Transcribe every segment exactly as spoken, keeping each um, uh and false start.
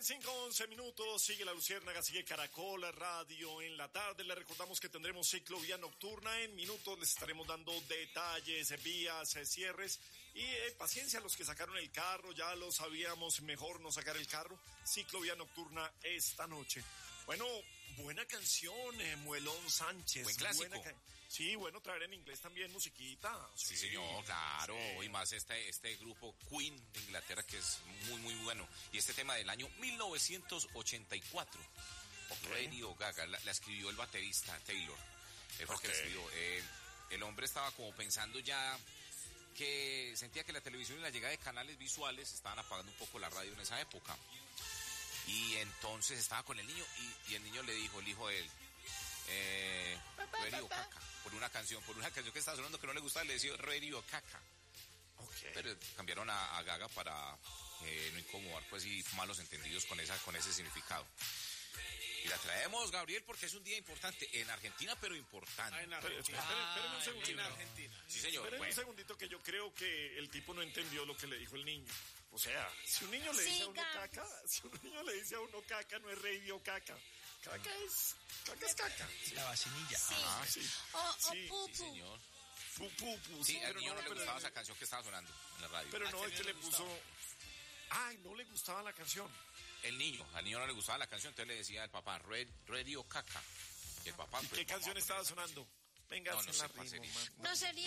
cinco, once minutos, sigue La Luciérnaga, sigue Caracol Radio en la tarde. Le recordamos que tendremos ciclovía nocturna. En minutos les estaremos dando detalles, vías, cierres. Y eh, paciencia a los que sacaron el carro, ya lo sabíamos, mejor no sacar el carro. Ciclovía nocturna esta noche. Bueno, buena canción, eh, Muelón Sánchez. Buen clásico. Ca- sí, bueno, traer en inglés también musiquita. Sí, sí señor, claro. Sí. Y más este, este grupo Queen de Inglaterra, que es muy, muy bueno. Y este tema del año mil novecientos ochenta y cuatro. Okay. Radio Gaga, la, la escribió el baterista Taylor. Él fue okay. que la escribió. Eh, el hombre estaba como pensando ya que sentía que la televisión y la llegada de canales visuales estaban apagando un poco la radio en esa época. Y entonces estaba con el niño y, y el niño le dijo, el hijo de él, eh, Radio Caca, por una canción, por una canción que estaba sonando que no le gustaba, le decía Radio Caca. Okay. Pero cambiaron a, a Gaga para eh, no incomodar pues y malos entendidos con esa con ese significado. Y la traemos, Gabriel, porque es un día importante en Argentina, pero importante. Ah, en Argentina. Esperen, esperen un segundito. En Argentina. Sí, señor. Esperen bueno. un segundito que yo creo que el tipo no entendió lo que le dijo el niño. O sea, si un niño le sí, dice a uno gatos. caca, si un niño le dice a uno caca, no es radio caca. Caca es, caca es caca. La vacinilla. Sí. Ajá. Sí. O, o Sí, pupu. Sí, señor. Pu, pu, pu, Sí, al pero niño no, no le pero- gustaba esa canción que estaba sonando en la radio. Pero ¿A no, qué es que niño le le puso... gustaba? Ay, no le gustaba la canción. El niño, al niño no le gustaba la canción, entonces le decía al papá, Red, Radio Caca. Y el papá... ¿Y pues, qué canción vamos a estaba poner esa sonando? canción. Venga, No, se no la sé cuál rimo, sería. man. No sería.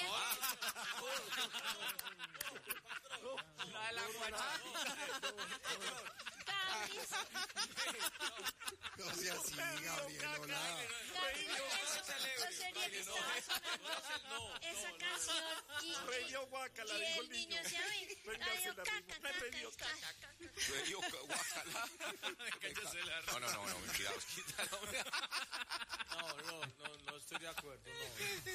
La de la guachá. Cabris. No sea así, Gabrielola. Cabris, eso. No sería que estaba sonando esa canción y, Radio Guacala, y dijo el niño se oye. Venga, Radio se la caca, rimo. caca, Radio caca. Radio Guacala. Cállese la No, no, no, no, mentira, os quítalo. No, no, no, no estoy de acuerdo, no.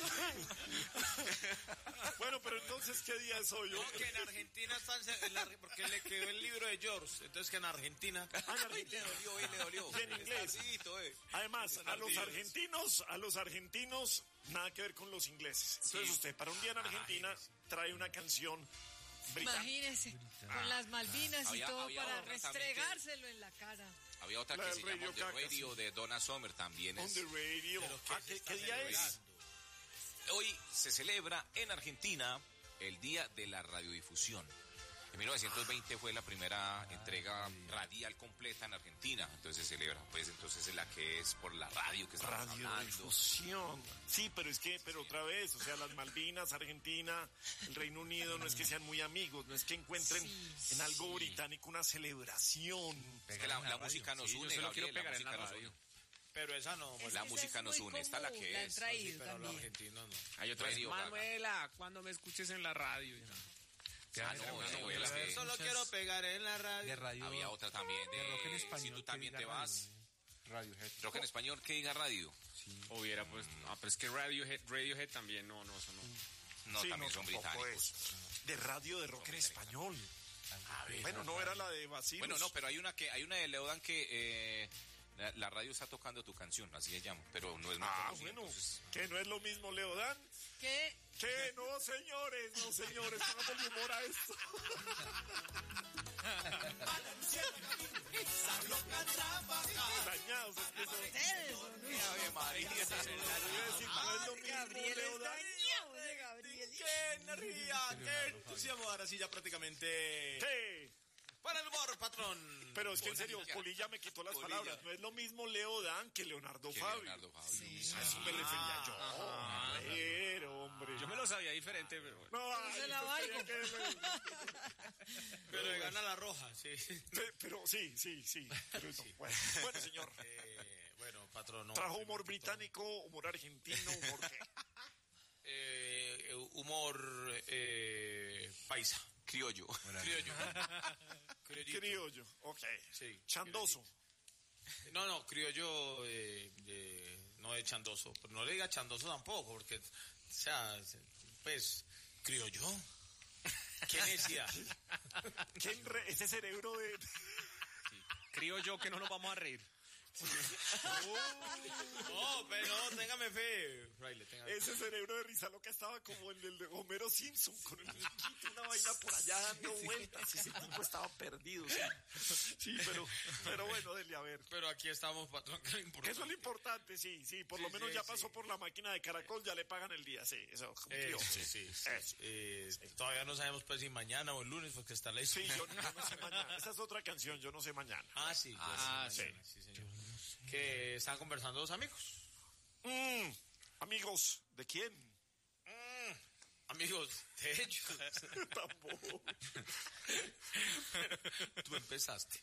Bueno, pero entonces, ¿qué día es hoy? No, que en Argentina están, en la- porque le quedó el libro de George, entonces que en Argentina. Ah, en Argentina. Le dolió, y le dolió. Y en inglés. Tardito, eh. Además, a los Argentinos. argentinos, a los argentinos, nada que ver con los ingleses. Entonces Sí. usted, para un día en Argentina, trae una canción británica. Imagínese, con las Malvinas Había- y todo había para otra también que- restregárselo en la cara. Había otra La que del se llama Radio On the Caca, Radio de Donna Summer también. On Es. the radio. Pero ¿qué Ah, se ¿qué, está qué día es? celebrando? Hoy se celebra en Argentina el Día de la Radiodifusión. En mil novecientos veinte fue la primera entrega radial completa en Argentina, entonces se celebra, pues entonces es la que es por la radio que estamos hablando. Radiodifusión. Sí, pero es que, pero otra vez, o sea, las Malvinas, Argentina, el Reino Unido, no es que sean muy amigos, no es que encuentren Sí, en algo sí. británico una celebración. Es que la, la música nos Sí, yo une, solo Gabriel, quiero pegar la en la música nos radio. une. Pero esa no, Es La que esa música es nos muy une, esta la común, que la han es. traído pero los también. argentinos no. Hay otra vez, Radio Gaga. Manuela, cuando me escuches en la radio. Ah, no, Bueno, no, bueno, es que- muchas- Solo quiero pegar en la radio. De radio. Había otra también de, de rock en si español. tú que también diga te radio, vas, eh. Radiohead. rock en español que diga radio. Hubiera pues, ah, pero es que Radiohead, Radiohead también, no, no, eso no. No, Sí, también no, son tampoco británicos. es. De radio de rock en británicos. español. Bueno, no era la de Basilus. Bueno, no, pero hay una que hay una de Leodan que eh, la, la radio está tocando tu canción, así se llama, pero no es muy Ah, conocida, bueno, entonces- que no es lo mismo, Leodán. ¿Qué? Que no, señores, no, señores, pónganle humor a esto. Dañados, es que son. Ave María. Yo iba a decir, no es lo mismo, Gabriel es Leodán. dañado de Gabriel. ¡Qué energía! ¡Qué entusiasmo! Ahora sí, ya prácticamente. ¿Qué? Para el humor, patrón. Pero es que en serio, Polilla me quitó las Polilla. palabras. No es lo mismo Leodán que Leonardo Que Fabio. Leonardo Fabio. A eso me refería yo. A ver, hombre. Yo me lo sabía diferente, pero bueno. No, ay, se la pues, valgo. que- que- Pero le gana la roja, sí. Pe- Pero sí, sí, sí. Pero eso, bueno, bueno, señor. Eh, bueno, patrón. no, Trajo primero humor que británico, humor argentino, humor qué. todo, eh, humor eh, paisa. Criollo. Criollo. Criollito. Criollo, ok. Sí, Chandoso. No, no, criollo eh, de- no de chandoso. Pero no le diga chandoso tampoco, porque, o sea, pues, criollo. ¿Quién decía? ¿Quién re- ese cerebro de... Creo yo que no nos vamos a reír. No, pero no, téngame fe, fraile, téngame fe. Ese cerebro de risa loca estaba como el del de Homero Simpson, con el muñequito, una vaina por allá dando vueltas. Ese tipo estaba perdido. Sí, sí pero, pero bueno, dele a ver. Pero aquí estamos, patrón, que es lo importante. Eso es lo importante, sí, sí. Por Sí, lo menos sí, ya sí. pasó por la máquina de Caracol, ya le pagan el día, sí. Eso Eh, cumplió. sí, sí, sí. Eso. Eh, Todavía no sabemos pues si mañana o el lunes porque está la Sí, yo, yo no sé mañana. Esa es otra canción, yo no sé mañana. Ah, sí. Ah, sí. sí. Sí, señor. Que están conversando dos amigos. Mm, amigos, ¿de quién? Mm, amigos, de ellos. Tampoco. Tú empezaste.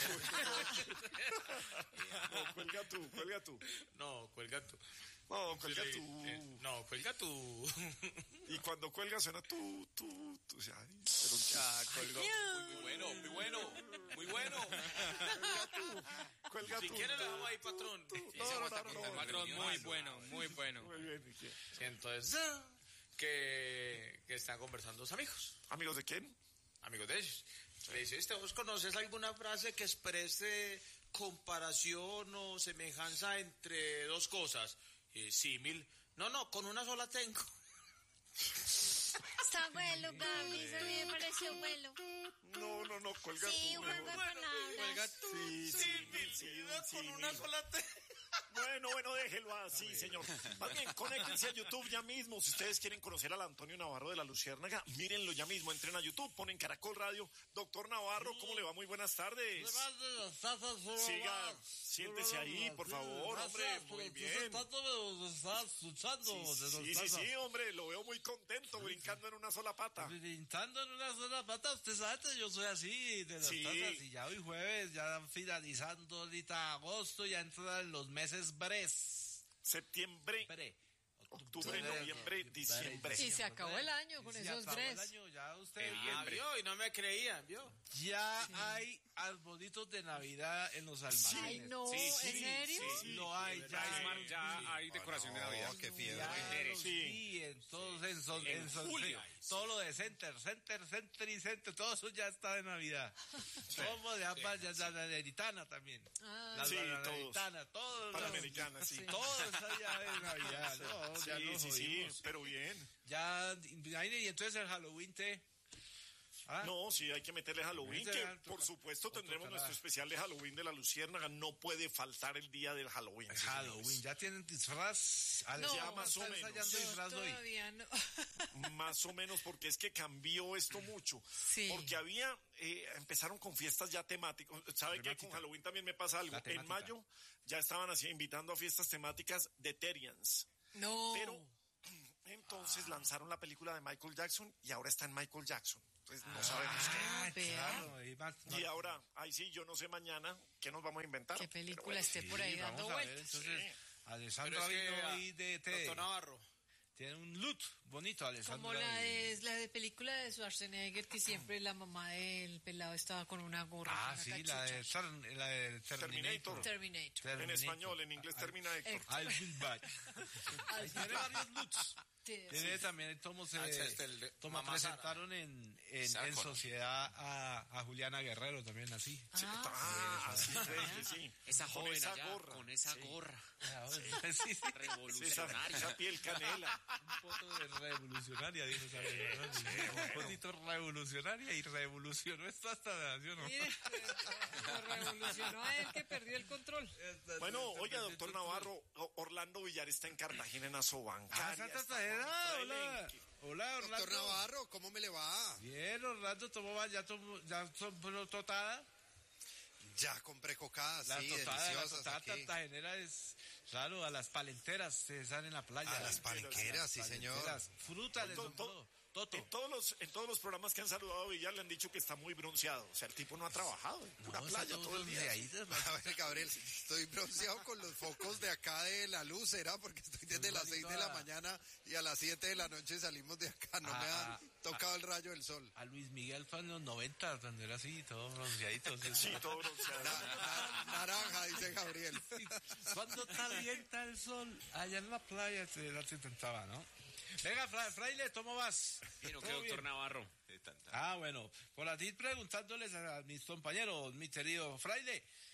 No, cuelga tú, cuelga tú. No, cuelga tú. No, cuelga Sí, tú. eh, no, cuelga tú. Y cuando cuelga suena tú, tú, tú. Ay, pero Ah, colgó. Muy, muy bueno, muy bueno, muy bueno. cuelga Si tú. quiere le damos ahí, patrón. Tú, Sí, no, se no, aguanta no, con no, el no. Patrón, Dios, muy no, bueno, muy bueno. Muy bien, ¿y qué? Sí, entonces, que, que están conversando dos amigos. ¿Amigos de quién? Amigos de ellos. Le dice, ¿usted vos conoces alguna frase que exprese comparación o semejanza entre dos cosas? Eh, símil. No, no, con una sola tengo. Está bueno, Gaby, eso a mí me pareció bueno. No, no, no, cuelga Sí, tú. un juego de mejor. palabras. Sí, sí, sí, No, sí, con una sí. sola tengo. Bueno, bueno, déjelo así, señor. Más bien, conéctense a YouTube ya mismo. Si ustedes quieren conocer al Antonio Navarro de la Luciérnaga, mírenlo ya mismo. Entren a YouTube, ponen Caracol Radio. Doctor Navarro, ¿cómo le va? Muy buenas tardes. Siga, siéntese ahí, por favor, hombre. Muy bien. escuchando. Sí, sí, sí, hombre, lo veo muy contento, brincando en una sola pata. Pintando en una sola pata, usted sabe que yo soy así, de las Sí. patas, y ya hoy jueves, ya finalizando ahorita agosto, ya entran los meses bres. Septiembre, Bre. octubre, noviembre, diciembre. Y se acabó el año con Se esos acabó el bres. año, ya usted, Ah, vio, y no me creían, vio. ya hay arbolitos de Navidad en los almacenes. Ay, no, Sí, sí, ¿en serio? Sí, lo hay, ya Ya, hay. hay- ya hay decoración de Navidad. Oh, qué fiebre. Ya los Sí. vi en todos, en, son- En en son- julio. sí, todo lo de Center, Center, Center y Center, todo eso ya está de Navidad. Todo de ambas, ya la Napolitana también. Ah. La Sí, Napolitana, todo. lo- Panamericana, sí. Todo está ya de Navidad, ¿no? Sí, ya nos sí, sí, jodimos. pero bien. Ya, y entonces el Halloween te... ¿Ah? No, sí, hay que meterle Halloween, Ese que era por otro- supuesto otro tendremos canal. nuestro especial de Halloween de la Luciérnaga. No puede faltar el día del Halloween. sí, Halloween, señores. ya tienen disfraz. Alex, No, ya más está o menos. ensayando Yo disfraz hoy. todavía no. Más o menos, porque es que cambió esto mucho. Sí. Porque había, eh, empezaron con fiestas ya temáticas. ¿Sabe qué? Con Halloween también me pasa algo. La En temática. mayo ya estaban así invitando a fiestas temáticas de Terians. No. Pero entonces lanzaron la película de Michael Jackson y ahora está en Michael Jackson. Entonces no sabemos qué. Ah, vea. Claro, y más- Y ahora, ahí sí, yo no sé mañana qué nos vamos a inventar. Qué Pero película bueno. esté por ahí Sí, dando vamos a ver, vueltas. entonces, Sí. Alessandra Pero es que, vino ah, hoy de té. Doctor Navarro. Tiene un look bonito, Alessandra. Como la y- de, la de película de Schwarzenegger, que siempre la mamá del pelado estaba con una gorra. Ah, con una sí, cachucha. la de, Ter- la de Terminator. Terminator. Terminator. En Terminator. español, en inglés termina Héctor. I'll be back. Ahí tiene varios looks. Sí, Tiene también, como se Ah, ese es el de como Mamá Sara. presentaron en, en, Sarah en Connor. sociedad a, a Juliana Guerrero también así. Sí, ah, así es, sí. Esa Con joven esa allá, gorra. con esa gorra Sí, sí. Sí, esa, revolucionaria. esa piel canela. Un foto de revolucionaria, dijo esa vieja, ¿no? Un fotito revolucionaria y revolucionó esto hasta la nación, ¿no? Mire, lo revolucionó a él que perdió el control. Bueno, oiga, doctor Navarro, O- Orlando Villar está en Cartagena, en Ah, Asobancaria. Santa está Tajera, con hola. Fraile. Hola, Orlando. Doctor Navarro, ¿cómo me le va? Bien, Orlando, tomó, va- ya tomó, ya tomó totada. Ya compré cocadas, La sí, totada, la deliciosas totada aquí. cartagenera es, claro, a las palenteras se salen en la playa. A las palenqueras, sí, señor. Palenqueras, fruta, les To- don to- todo. Toto. En todos, los, en todos los programas que han saludado a Villar le han dicho que está muy bronceado. O sea, el tipo no ha trabajado. En pura No, está playa todo todo el día. bronceadito, ¿no? A ver, Gabriel, estoy bronceado con los focos de acá de la luz, ¿será? Porque estoy desde las seis de la mañana y a las siete de la noche salimos de acá. No me Ah, han tocado el rayo del sol. A Luis Miguel fue en los noventa, cuando era así, todo bronceadito. Sí, todo bronceado. Na- na- naranja, dice Gabriel. Cuando calienta el sol, allá en la playa se la se tentaba, ¿no? Venga, fra- fraile, ¿cómo vas? Bien, ¿o qué, ¿Todo doctor bien? Navarro? De tanta- Ah, bueno, por aquí preguntándoles a mis compañeros, mi querido fraile,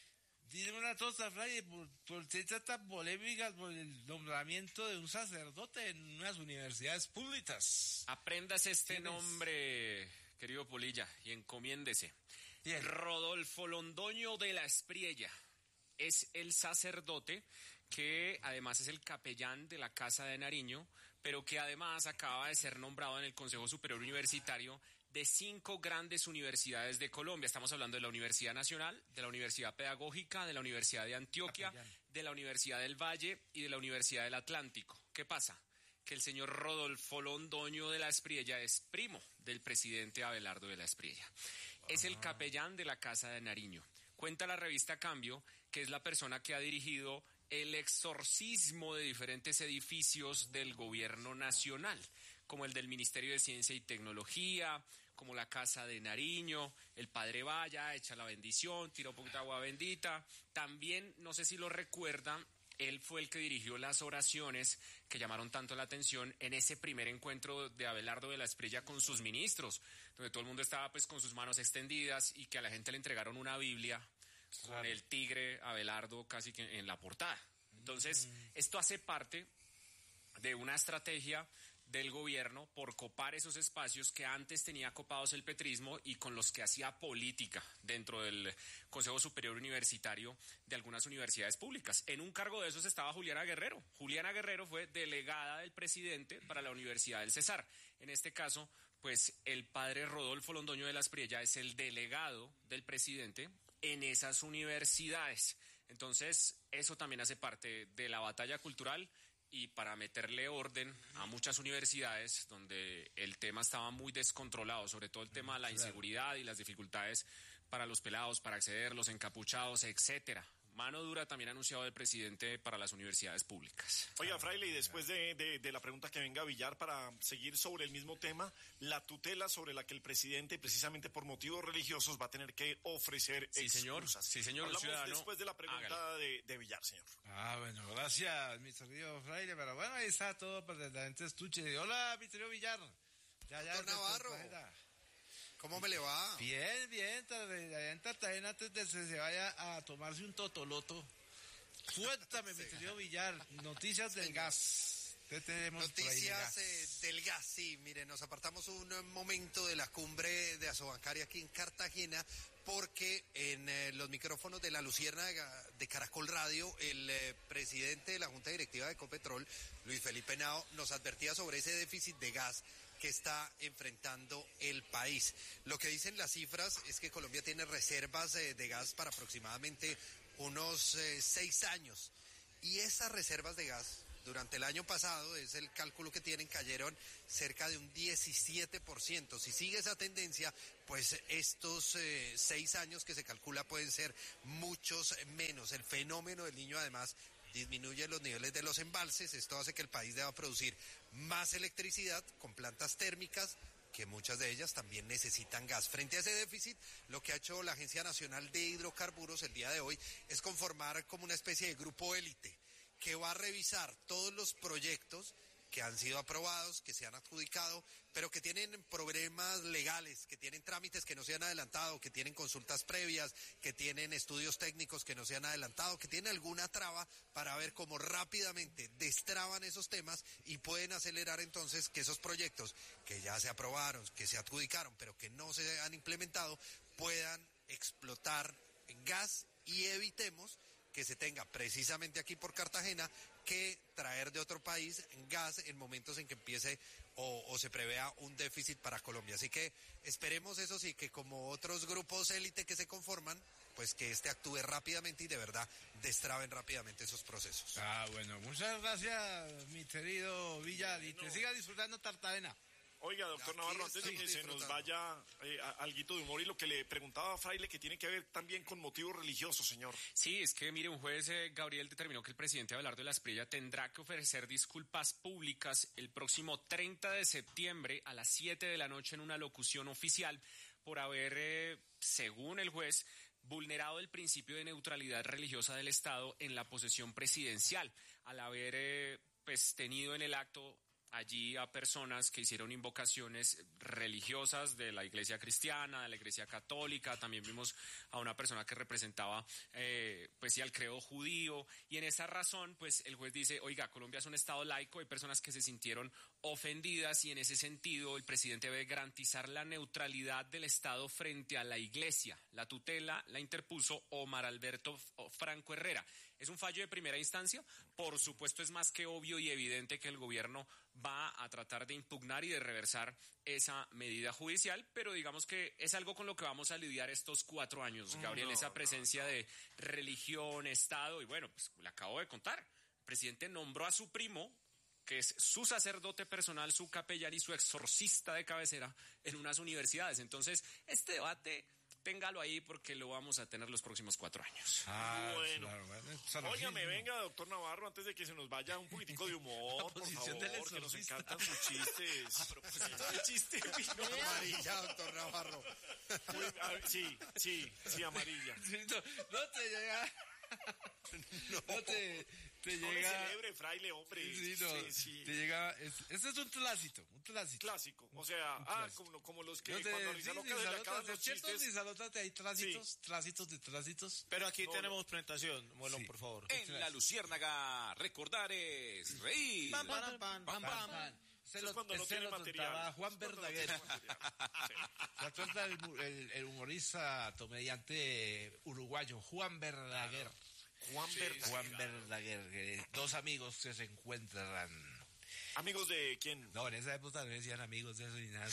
dime una cosa, Fray, ¿por, por qué tan polémicas por el nombramiento de un sacerdote en unas universidades públicas? Aprendas este ¿Quién es? nombre, querido Polilla, y encomiéndese. Bien. Rodolfo Londoño de la Espriella es el sacerdote que además es el capellán de la Casa de Nariño, pero que además acaba de ser nombrado en el Consejo Superior Universitario de cinco grandes universidades de Colombia. Estamos hablando de la Universidad Nacional, de la Universidad Pedagógica, de la Universidad de Antioquia, Capellán. de la Universidad del Valle y de la Universidad del Atlántico. ¿Qué pasa? Que el señor Rodolfo Londoño de la Espriella es primo del presidente Abelardo de la Espriella. Es el capellán de la Casa de Nariño. Cuenta la revista Cambio que es la persona que ha dirigido el exorcismo de diferentes edificios del gobierno nacional, como el del Ministerio de Ciencia y Tecnología, como la Casa de Nariño, el Padre Vaya, echa la bendición, tira un poquito de agua bendita. También, no sé si lo recuerdan, él fue el que dirigió las oraciones que llamaron tanto la atención en ese primer encuentro de Abelardo de la Espriella con sus ministros, donde todo el mundo estaba pues con sus manos extendidas y que a la gente le entregaron una Biblia con el tigre Abelardo casi que en la portada. Entonces, esto hace parte de una estrategia del gobierno por copar esos espacios que antes tenía copados el petrismo y con los que hacía política dentro del Consejo Superior Universitario de algunas universidades públicas. En un cargo de esos estaba Juliana Guerrero. Juliana Guerrero fue delegada del presidente para la Universidad del Cesar. En este caso, pues el padre Rodolfo Londoño de la Espriella es el delegado del presidente en esas universidades. Entonces, eso también hace parte de la batalla cultural y para meterle orden a muchas universidades donde el tema estaba muy descontrolado, sobre todo el tema de la inseguridad y las dificultades para los pelados, para acceder, los encapuchados, etcétera. Mano dura también anunciado el presidente para las universidades públicas. Oiga, Fraile, y después de, de, de la pregunta que venga Villar para seguir sobre el mismo tema, la tutela sobre la que el presidente, precisamente por motivos religiosos, va a tener que ofrecer Sí, señor. excusas. Sí, señor, Hablamos ciudadano. después de la pregunta de, de Villar, señor. Ah, bueno, gracias, mi querido Fraile, pero bueno, ahí está todo para que la gente escuche. Hola, mi querido Villar. Ya, ya, Doctor Navarro. ¿Cómo me le va? Bien, bien, allá en Cartagena antes de que se vaya a tomarse un totoloto. Cuéntame, mi querido Villar, noticias del gas. ¿Qué tenemos por ahí de Noticias gas? eh, del gas, sí, miren, nos apartamos un eh, momento de la cumbre de Asobancaria aquí en Cartagena, porque en eh, los micrófonos de la Luciérnaga de Caracol Radio, el eh, presidente de la Junta Directiva de Ecopetrol, Luis Felipe Henao, nos advertía sobre ese déficit de gas que está enfrentando el país. Lo que dicen las cifras es que Colombia tiene reservas eh, de gas para aproximadamente unos eh, seis años. Y esas reservas de gas, durante el año pasado, es el cálculo que tienen, cayeron cerca de un diecisiete por ciento. Si sigue esa tendencia, pues estos eh, seis años que se calcula pueden ser muchos menos. El fenómeno del Niño, además, disminuye los niveles de los embalses. Esto hace que el país deba producir más electricidad con plantas térmicas, que muchas de ellas también necesitan gas. Frente a ese déficit, lo que ha hecho la Agencia Nacional de Hidrocarburos el día de hoy es conformar como una especie de grupo élite que va a revisar todos los proyectos que han sido aprobados, que se han adjudicado, pero que tienen problemas legales, que tienen trámites que no se han adelantado, que tienen consultas previas, que tienen estudios técnicos que no se han adelantado, que tienen alguna traba, para ver cómo rápidamente destraban esos temas y pueden acelerar entonces que esos proyectos que ya se aprobaron, que se adjudicaron, pero que no se han implementado, puedan explotar gas y evitemos que se tenga precisamente aquí por Cartagena que traer de otro país gas en momentos en que empiece o, o se prevea un déficit para Colombia. Así que esperemos, eso sí, que como otros grupos élite que se conforman, pues que este actúe rápidamente y de verdad destraben rápidamente esos procesos. Ah, bueno, muchas gracias, mi querido Villar, y te siga disfrutando Cartagena. Oiga, doctor Aquí Navarro, antes de que estamos se nos disfrutando. vaya eh, a- alguito de humor y lo que le preguntaba a Fraile, que tiene que ver también con motivos religiosos, señor. Sí, es que mire, un juez, eh, Gabriel, determinó que el presidente Abelardo de la Espriella tendrá que ofrecer disculpas públicas el próximo treinta de septiembre a las siete de la noche en una locución oficial por haber, eh, según el juez, vulnerado el principio de neutralidad religiosa del Estado en la posesión presidencial, al haber eh, pues, tenido en el acto allí a personas que hicieron invocaciones religiosas de la iglesia cristiana, de la iglesia católica. También vimos a una persona que representaba eh, pues sí al credo judío, y en esa razón pues el juez dice, oiga, Colombia es un estado laico, hay personas que se sintieron ofendidas y en ese sentido el presidente debe garantizar la neutralidad del Estado frente a la iglesia. La tutela la interpuso Omar Alberto Franco Herrera. Es un fallo de primera instancia, por supuesto es más que obvio y evidente que el gobierno va a tratar de impugnar y de reversar esa medida judicial, pero digamos que es algo con lo que vamos a lidiar estos cuatro años, Gabriel, no, esa presencia no, no. de religión, Estado, y bueno, pues le acabo de contar, el presidente nombró a su primo, que es su sacerdote personal, su capellán y su exorcista de cabecera en unas universidades. Entonces, este debate, téngalo ahí porque lo vamos a tener los próximos cuatro años. Ah, bueno. Claro, bueno. Óigame, venga, doctor Navarro, antes de que se nos vaya un poquitico de humor, por favor, que nos encantan sus chistes. A propósito de chiste, no, amarilla, doctor Navarro. Muy, a ver, sí, sí, sí, amarilla. Sí, no, no te llega... No, no te... Te no llega... le celebre, fraile, hombre. Sí, no, sí, sí. Te llega... Es, este es un clásico, un clásico. Clásico, o sea, un ah, como, como los que no te, cuando Rizaloca sí, se le acaban los chistes. Rizalótate, hay trásitos, sí. trásitos de trásitos. Pero aquí no, tenemos no. presentación, Molón, sí. por favor. En La Luciérnaga, recordar es reír. Pam, pam, pam, pam, pam. pam. Se lo, cuando no tiene material. Juan Verdaguer. Sí. ¿Se acuerda el, el, el humorista comediante uruguayo, Juan Verdaguer? Juan sí, Verdaguer. Juan Verdaguer, que dos amigos que se encuentran. ¿Amigos de quién? No, en esa época no decían amigos de eso ni nada.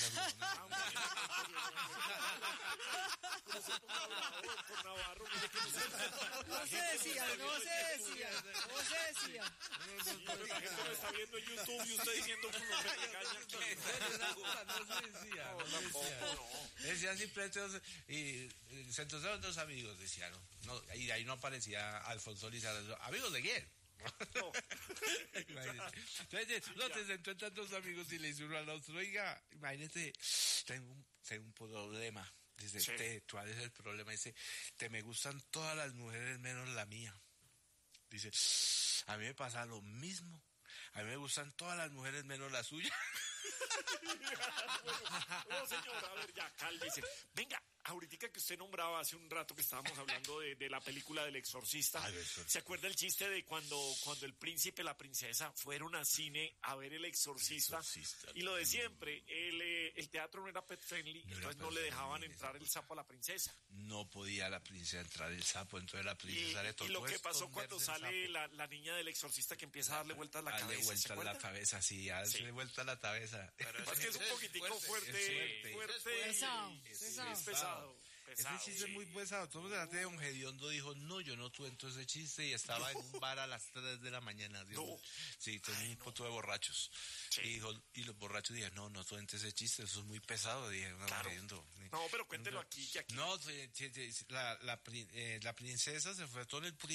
No se decía, no se decía, no se decía. Sí, pero la gente lo está viendo en YouTube y usted diciendo que no se regaña. No se decía, no se decía. Decían simplemente, y se entonces dos amigos, decían, no, y ahí no aparecía Alfonso Lizardo. ¿Amigos de quién? No. Entonces, no te encuentran dos amigos y le dice uno al otro, oiga, imagínate, tengo un, tengo un problema. Dice, sí. te, ¿cuál es el problema? Dice, te me gustan todas las mujeres menos la mía. Dice, a mí me pasa lo mismo. A mí me gustan todas las mujeres menos la suya. Bueno, no, señor, a ver, ya, cálmese. Venga, ahorita que usted nombraba hace un rato que estábamos hablando de, de la película del Exorcista, ah, ¿se acuerda el chiste de cuando, cuando el príncipe y la princesa fueron al cine a ver el Exorcista? El Exorcista. Y lo de siempre, el, eh, el teatro no era pet friendly, no entonces no le dejaban entrar el sapo a la princesa. No podía la princesa entrar el sapo, entonces la princesa y, le tocó y lo que pasó cuando sale la, la niña del Exorcista que empieza a darle vueltas a la darle cabeza. Darle vueltas a la cabeza, sí, darle sí. vueltas a la cabeza. Pero es que es un poquitico fuerte, fuerte, fuerte, fuerte pesado, y, pesado. Es pesado. Pesado, ese chiste sí. es muy pesado. Todo el de Don Gediondo dijo, no, yo no tuento ese chiste y estaba no. en un bar a las tres de la mañana. Dijo, no. Sí, todo un poco no. de borrachos. Sí. Y, dijo, y los borrachos dijeron, no, no tuente ese chiste, eso es muy pesado. Dije, no, claro. no pero cuéntelo aquí, que aquí. No, la, la, eh, la princesa se fue todo el